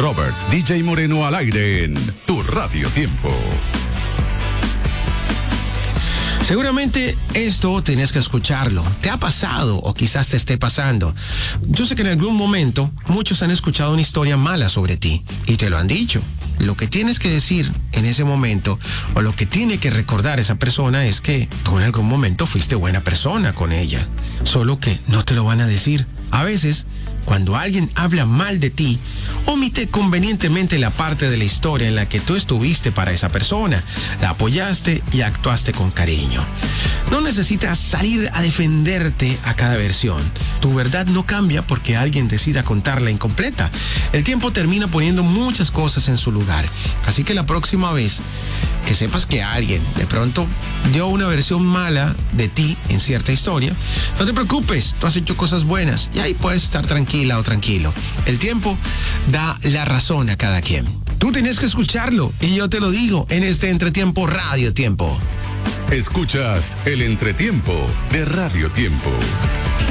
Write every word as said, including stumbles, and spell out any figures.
Robert, D J Moreno al aire en Tu Radio Tiempo. Seguramente esto tienes que escucharlo. ¿Te ha pasado o quizás te esté pasando? Yo sé que en algún momento muchos han escuchado una historia mala sobre ti y te lo han dicho. Lo que tienes que decir en ese momento o lo que tiene que recordar esa persona es que tú en algún momento fuiste buena persona con ella. Solo que no te lo van a decir. A veces, cuando alguien habla mal de ti, omite convenientemente la parte de la historia en la que tú estuviste para esa persona, la apoyaste y actuaste con cariño. No necesitas salir a defenderte a cada versión. Tu verdad no cambia porque alguien decida contarla incompleta. El tiempo termina poniendo muchas cosas en su lugar. Así que la próxima vez que sepas que alguien de pronto dio una versión mala de ti en cierta historia, no te preocupes, tú has hecho cosas buenas y ahí puedes estar tranquila o tranquilo. El tiempo da la razón a cada quien. Tú tienes que escucharlo y yo te lo digo en este Entretiempo Radio Tiempo. Escuchas el Entretiempo de Radio Tiempo.